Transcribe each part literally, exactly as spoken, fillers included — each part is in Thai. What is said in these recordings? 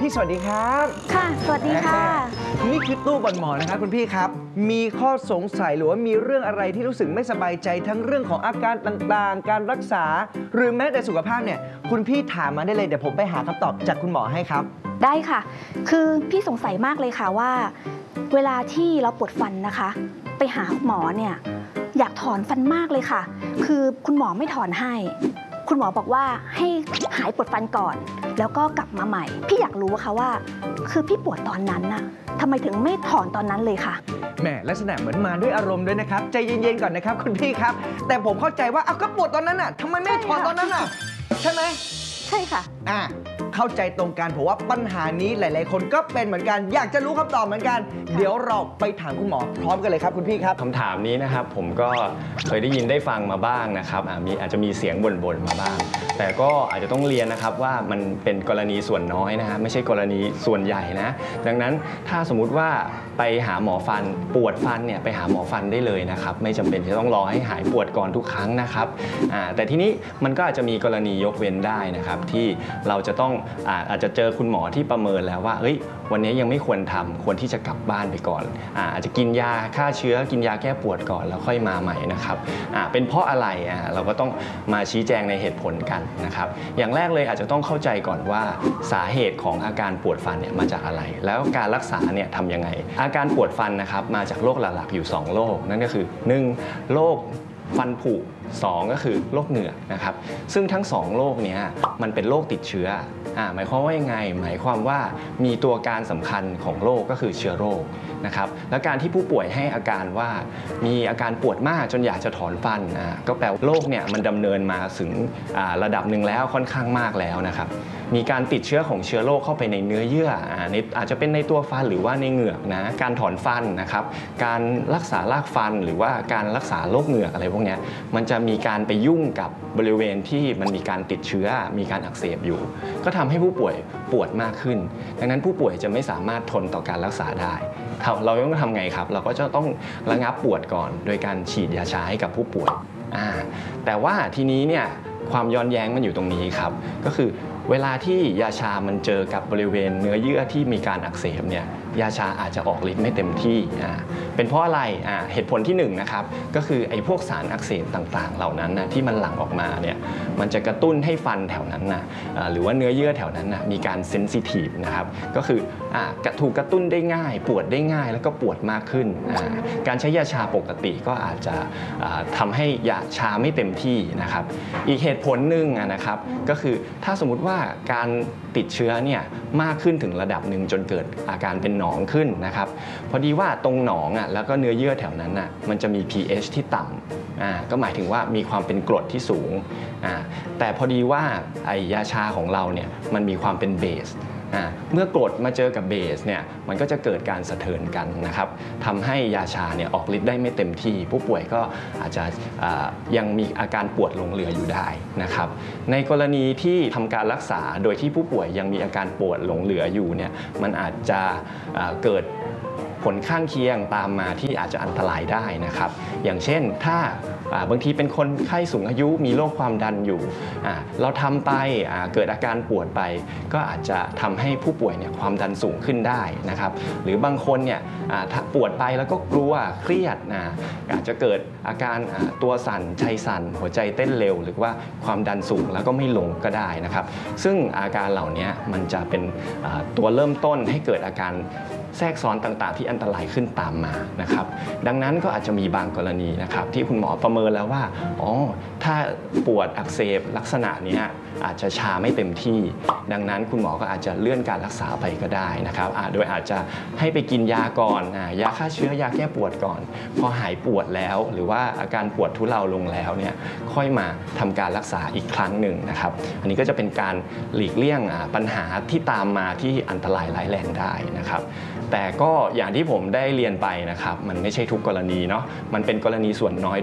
สวัสดีครับค่ะสวัสดีค่ะนี่คือตู้บอลหมอนะครับคุณพี่ครับมีข้อสงสัยหรือว่ามีเรื่องอะไรที่รู้สึกไม่สบายใจทั้งเรื่องของอาการต่างๆการรักษาหรือแม้แต่สุขภาพเนี่ยคุณพี่ถามมาได้เลยเดี๋ยวผมไปหาคำตอบจากคุณหมอให้ครับได้ค่ะคือพี่สงสัยมากเลยค่ะว่าเวลาที่เราปวดฟันนะคะไปหาหมอเนี่ยอยากถอนฟันมากเลยค่ะคือคุณหมอไม่ถอนให้คุณหมอบอกว่าให้หายปวดฟันก่อนแล้วก็กลับมาใหม่พี่อยากรู้ค่ะว่าคือพี่ปวดตอนนั้นน่ะทำไมถึงไม่ถอนตอนนั้นเลยค่ะแหมลักษณะเหมือนมาด้วยอารมณ์ด้วยนะครับใจเย็นๆก่อนนะครับคุณพี่ครับแต่ผมเข้าใจว่าเอาก็ปวดตอนนั้นน่ะทำไมไม่ถอนตอนนั้นน่ะใช่ไหมใช่ค่ะอ่าเข้าใจตรงกันผมว่าปัญหานี้หลายๆคนก็เป็นเหมือนกันอยากจะรู้คำตอบเหมือนกันเดี๋ยวเราไปถามคุณหมอพร้อมกันเลยครับคุณพี่ครับคำถามนี้นะครับผมก็เคยได้ยินได้ฟังมาบ้างนะครับมีอาจจะมีเสียงบ่นๆมาบ้างแต่ก็อาจจะต้องเรียนนะครับว่ามันเป็นกรณีส่วนน้อยนะฮะไม่ใช่กรณีส่วนใหญ่นะดังนั้นถ้าสมมุติว่าไปหาหมอฟันปวดฟันเนี่ยไปหาหมอฟันได้เลยนะครับไม่จำเป็นจะต้องรอให้หายปวดก่อนทุกครั้งนะครับแต่ทีนี้มันก็อาจจะมีกรณียกเว้นได้นะครับที่เราจะต้องอาจจะเจอคุณหมอที่ประเมินแล้วว่าเฮ้ยวันนี้ยังไม่ควรทำควรที่จะกลับบ้านไปก่อนอาอาจจะกินยาฆ่าเชื้อกินยาแก้ปวดก่อนแล้วค่อยมาใหม่นะครับเป็นเพราะอะไรเราก็ต้องมาชี้แจงในเหตุผลกันนะครับอย่างแรกเลยอาจจะต้องเข้าใจก่อนว่าสาเหตุของอาการปวดฟันเนี่ยมาจากอะไรแล้วการรักษาเนี่ยทำยังไงอาการปวดฟันนะครับมาจากโรคหลักๆอยู่สองโรคนั่นก็คือหนึ่งโรคฟันผุสองก็คือโรคเหงือกนะครับซึ่งทั้งสองโรคนี้มันเป็นโรคติดเชื้ออ่าหมายความว่ายังไงหมายความว่ามีตัวการสำคัญของโรคก็คือเชื้อโรคนะครับและการที่ผู้ป่วยให้อาการว่ามีอาการปวดมากจนอยากจะถอนฟันอ่าก็แปลว่าโรคเนี่ยมันดำเนินมาถึงอ่าระดับหนึ่งแล้วค่อนข้างมากแล้วนะครับมีการติดเชื้อของเชื้อโรคเข้าไปในเนื้อเยื่ออ่าในอาจจะเป็นในตัวฟันหรือว่าในเหงือกนะการถอนฟันนะครับการรักษารากฟันหรือว่าการรักษาโรคเหงือกอะไรพวกนี้มันจะมีการไปยุ่งกับบริเวณที่มันมีการติดเชื้อมีการอักเสบอยู่ก็ทำให้ผู้ป่วยปวดมากขึ้นดังนั้นผู้ป่วยจะไม่สามารถทนต่อการรักษาได้เราต้องทำไงครับเราก็จะต้องระงับปวดก่อนโดยการฉีดยาชาให้กับผู้ป่วยแต่ว่าทีนี้เนี่ยความย้อนแย้งมันอยู่ตรงนี้ครับก็คือเวลาที่ยาชามันเจอกับบริเวณเนื้อเยื่อที่มีการอักเสบเนี่ยยาชาอาจจะออกฤทธิ์ไม่เต็มที่อ่าเป็นเพราะอะไรอ่าเหตุผลที่หนึ่งนะครับก็คือไอ้พวกสารอักเสบต่างๆเหล่านั้นนะที่มันหลั่งออกมาเนี่ยมันจะกระตุ้นให้ฟันแถวนั้นนะอ่าหรือว่าเนื้อเยื่อแถวนั้นนะมีการเซนซิทีฟนะครับก็คืออ่าถูกกระตุ้นได้ง่ายปวดได้ง่ายแล้วก็ปวดมากขึ้นอ่าการใช้ยาชาปกติก็อาจจะอ่าทำให้ยาชาไม่เต็มที่นะครับอีกเหตุผลหนึ่งนะครับก็คือถ้าสมมุติว่าการติดเชื้อเนี่ยมากขึ้นถึงระดับหนึ่งจนเกิดอาการเป็นหนองขึ้นนะครับพอดีว่าตรงหนองอ่ะแล้วก็เนื้อเยื่อแถวนั้นอ่ะมันจะมี pH ที่ต่ำอ่าก็หมายถึงว่ามีความเป็นกรดที่สูงอ่าแต่พอดีว่าไอยาชาของเราเนี่ยมันมีความเป็นเบสเมื่อกรดมาเจอกับเบสเนี่ยมันก็จะเกิดการสะเทือนกันนะครับทำให้ยาชาเนี่ยออกฤทธิ์ได้ไม่เต็มที่ผู้ป่วยก็อาจจะยังมีอาการปวดหลงเหลืออยู่ได้นะครับในกรณีที่ทำการรักษาโดยที่ผู้ป่วยยังมีอาการปวดหลงเหลืออยู่เนี่ยมันอาจจะเกิดผลข้างเคียงตามมาที่อาจจะอันตรายได้นะครับอย่างเช่นถ้าบางทีเป็นคนไข้สูงอายุมีโรคความดันอยู่เราทำไปเกิดอาการปวดไปก็อาจจะทำให้ผู้ป่วยเนี่ยความดันสูงขึ้นได้นะครับหรือบางคนเนี่ยปวดไปแล้วก็กลัวเครียดอาจจะเกิดอาการตัวสั่นใจสั่นหัวใจเต้นเร็วหรือว่าความดันสูงแล้วก็ไม่ลงก็ได้นะครับซึ่งอาการเหล่านี้มันจะเป็นตัวเริ่มต้นให้เกิดอาการแทรกซ้อนต่างๆที่อันตรายขึ้นตามมานะครับดังนั้นก็อาจจะมีบางกรณีนะครับที่คุณหมอประเมินแล้วว่าอ๋อถ้าปวดอักเสบลักษณะนี้อาจจะชาไม่เต็มที่ดังนั้นคุณหมอก็อาจจะเลื่อนการรักษาไปก็ได้นะครับโดยอาจจะให้ไปกินยาก่อนยาฆ่าเชื้อยาแก้ปวดก่อนพอหายปวดแล้วหรือว่าอาการปวดทุเลาลงแล้วเนี่ยค่อยมาทำการรักษาอีกครั้งหนึ่งนะครับอันนี้ก็จะเป็นการหลีกเลี่ยงปัญหาที่ตามมาที่อันตรายร้ายแรงได้นะครับแต่ก็อย่างที่ผมได้เรียนไปนะครับมันไม่ใช่ทุกกรณีเนาะมันเป็นกรณีส่วนน้อยด้วยซ้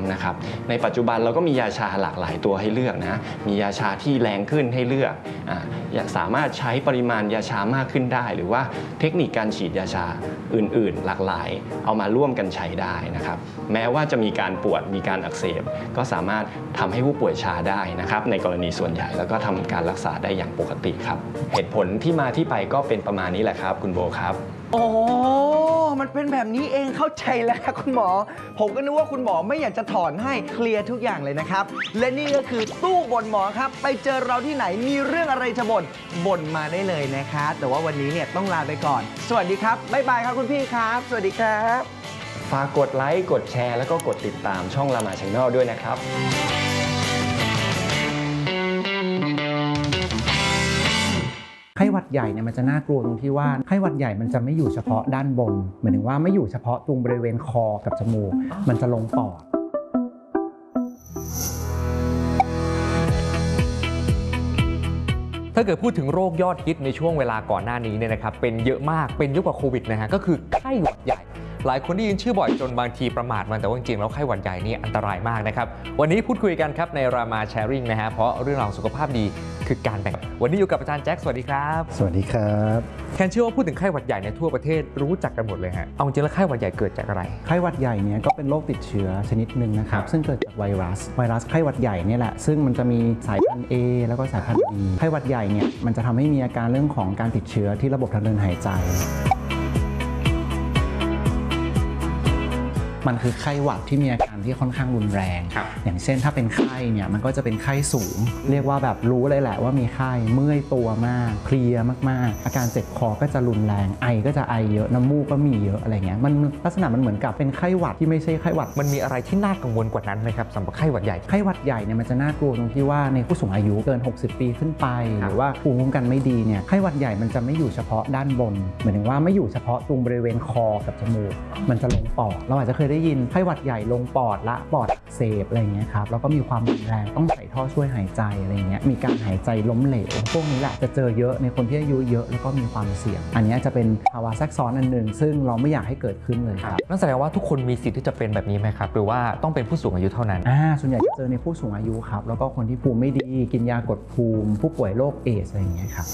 ำนะครับในปัจจุบันเราก็มียาชาหลากหลายตัวให้เลือกนะมียาชาที่แรงขึ้นให้เลือกอ่าสามารถใช้ปริมาณยาชามากขึ้นได้ หรือว่าเทคนิคการฉีดยาชาอื่นๆหลากหลายเอามาร่วมกันใช้ได้นะครับแม้ว่าจะมีการปวดมีการอักเสบก็สามารถทำให้ผู้ป่วยชาได้นะครับในกรณีส่วนใหญ่แล้วก็ทำการรักษาได้อย่างปกติครับเหตุผลที่มาที่ไปก็เป็นประมาณนี้แหละครับคุณโบครับโอ้มันเป็นแบบนี้เองเข้าใจแล้วครับคุณหมอผมก็นึกว่าคุณหมอไม่อยากจะถอนให้เคลียร์ทุกอย่างเลยนะครับและนี่ก็คือตู้บ่นหมอครับไปเจอเราที่ไหนมีเรื่องอะไรจะบ่นบ่นมาได้เลยนะครับแต่ว่าวันนี้เนี่ยต้องลาไปก่อนสวัสดีครับบ๊ายบายครับคุณพี่ครับสวัสดีครับฝากกดไลค์กดแชร์แล้วก็กดติดตามช่องรามา Channel ด้วยนะครับไข้หวัดใหญ่เนี่ยมันจะน่ากลัวตรงที่ว่าไข้หวัดใหญ่มันจะไม่อยู่เฉพาะด้านบนหมายถึงว่าไม่อยู่เฉพาะตรงบริเวณคอกับจมูกมันจะลงปอดถ้าเกิดพูดถึงโรคยอดฮิตในช่วงเวลาก่อนหน้านี้เนี่ยนะครับเป็นเยอะมากเป็นเยอะกว่าโควิดนะฮะก็คือไข้หวัดใหญ่หลายคนได้ยินชื่อบ่อยจนบางทีประมาทมันแต่ว่าจริงๆแล้วไข้หวัดใหญ่นี่อันตรายมากนะครับวันนี้พูดคุยกันครับในรามาแชร์ริ่งนะฮะเพราะเรื่องราวสุขภาพดีคือการแบ่งวันนี้อยู่กับอาจารย์แจ็คสวัสดีครับสวัสดีครับแคนเชื่อว่าพูดถึงไข้หวัดใหญ่ในทั่วประเทศรู้จักกันหมดเลยฮะเอาจริงแล้วไข้หวัดใหญ่เกิดจากอะไรไข้หวัดใหญ่เนี่ยก็เป็นโรคติดเชื้อชนิดหนึ่งนะครับซึ่งเกิดจากไวรัสไวรัสไข้หวัดใหญ่เนี่ยแหละซึ่งมันจะมีสายพันธุ์ A แล้วก็สายพันธุ์ B ไข้หวัดใหญ่เนี่ยมันจะทำให้มีอาการเรื่องของการติดเชื้อที่ระบบทางเดินหายใจมันคือไข้หวัดที่มีอาการที่ค่อนข้างรุนแรงอย่างเช่นถ้าเป็นไข้เนี่ยมันก็จะเป็นไข้สูงเรียกว่าแบบรู้เลยแหละว่ามีไข้เมื่อยตัวมากเพลียมากๆอาการเจ็บคอก็จะรุนแรงไอก็จะไอเยอะน้ำมูกก็มีเยอะอะไรเงี้ยมันลักษณะมันเหมือนกับเป็นไข้หวัดที่ไม่ใช่ไข้หวัดมันมีอะไรที่น่ากังวลกว่านั้นไหมครับสำหรับไข้หวัดใหญ่ไข้หวัดใหญ่เนี่ยมันจะน่ากลัวตรงที่ว่าในผู้สูงอายุเกินหกสิบปีขึ้นไปหรือว่าภูมิคุ้มกันไม่ดีเนี่ยไข้หวัดใหญ่มันจะไม่อยู่เฉพาะด้านบนหมายถึงว่าไม่อยู่เฉพาะตรงบริเวณคอกับจมูกมันจะลงปอดเราอาจจะเคยได้ยินไข้หวัดใหญ่ลงปอดละปอดอักเสบอะไรเงี้ยครับแล้วก็มีความรุนแรงต้องใส่ท่อช่วยหายใจอะไรเงี้ยมีการหายใจล้มเหลวพวกนี้แหละจะเจอเยอะในคนที่อายุเยอะแล้วก็มีความเสี่ยงอันนี้จะเป็นภาวะแทรกซ้อนอันหนึ่งซึ่งเราไม่อยากให้เกิดขึ้นเลยครับนั่นแสดงว่าทุกคนมีสิทธิ์ที่จะเป็นแบบนี้ไหมครับหรือว่าต้องเป็นผู้สูงอายุเท่านั้นอ่าส่วนใหญ่จะเจอในผู้สูงอายุครับแล้วก็คนที่ภูมิไม่ดีกินยากดภูมิผู้ป่วยโรคเอดส์อะไรอย่างเงี้ยครับ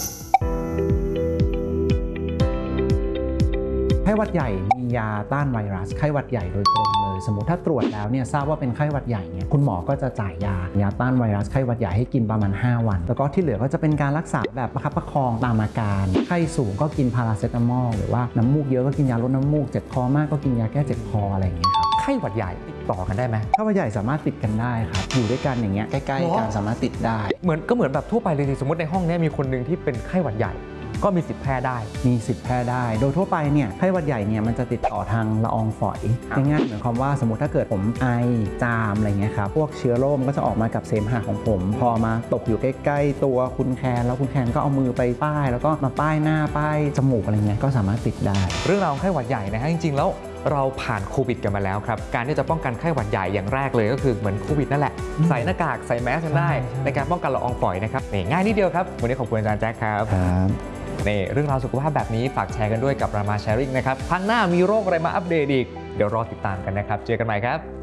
ไข้หวัดใหญ่มียาต้านไวรัสไข้หวัดใหญ่โดยตรงเลยสมมติถ้าตรวจแล้วเนี่ยทราบว่าเป็นไข้หวัดใหญ่เนี่ยคุณหมอก็จะจ่ายยายาต้านไวรัสไข้หวัดใหญ่ให้กินประมาณห้าวันแล้วก็ที่เหลือก็จะเป็นการรักษาแบบประคับประคองตามอาการไข้สูงก็กินพาราเซตามอลหรือว่าน้ำมูกเยอะก็กินยาลดน้ำมูกเจ็บคอมากก็กินยาแก้เจ็บคออะไรอย่างเงี้ยครับไข้หวัดใหญ่ติดต่อกันได้ไหมไข้หวัดใหญ่สามารถติดกันได้ครับอยู่ด้วยกันอย่างเงี้ยใกล้ๆกันสามารถติดได้เหมือนก็เหมือนแบบทั่วไปเลยสมมติในห้องนี้มีคนนึงที่เป็นไข้หวัดใหญ่ก็มีสิทธิ์แพร่ได้มีสิทธิ์แพร่ได้โดยทั่วไปเนี่ยไข้หวัดใหญ่เนี่ยมันจะติดต่อทางละอองฝอยง่ายๆเหมือนความว่าสมมติถ้าเกิดผมไอจามอะไรเงี้ยครับพวกเชื้อโรคก็จะออกมากับเสมหะของผมพอมาตกอยู่ใกล้ๆตัวคุณแคนแล้วคุณแคนก็เอามือไปป้ายแล้วก็มาป้ายหน้าป้ายจมูกอะไรเงี้ยก็สามารถติดได้เรื่องราวของไข้หวัดใหญ่นะฮะจริงๆแล้วเราผ่านโควิดกันมาแล้วครับการที่จะป้องกันไข้หวัดใหญ่อย่างแรกเลยก็คือเหมือนโควิดนั่นแหละใส่หน้ากากใส่แมสกันได้ในการป้องกันละอองฝอยนะครับนี่ง่ายนิดเดียวครับวันนี้ขอบคุณอาจารย์แจ็คครับนี่เรื่องราวสุขภาพแบบนี้ฝากแชร์กันด้วยกับรามาแชร์ริ่งนะครับครั้งหน้ามีโรคอะไรมาอัปเดตอีกเดี๋ยวรอติดตามกันนะครับเจอกันใหม่ครับ